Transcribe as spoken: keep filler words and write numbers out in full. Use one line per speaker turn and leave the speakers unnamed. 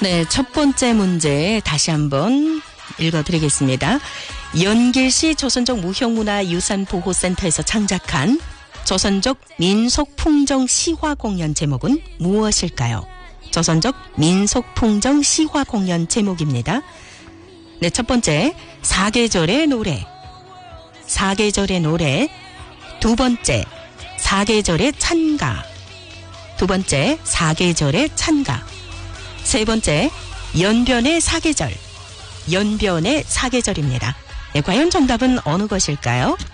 네, 첫 번째 문제 다시 한번 읽어드리겠습니다. 연길시 조선족 무형문화유산보호센터에서 창작한 조선족 민속풍정 시화 공연 제목은 무엇일까요? 조선족 민속풍정 시화 공연 제목입니다. 네, 첫 번째 사계절의 노래, 사계절의 노래. 두 번째 사계절의 찬가, 두 번째 사계절의 찬가. 세 번째 연변의 사계절, 연변의 사계절입니다. 네, 과연 정답은 어느 것일까요?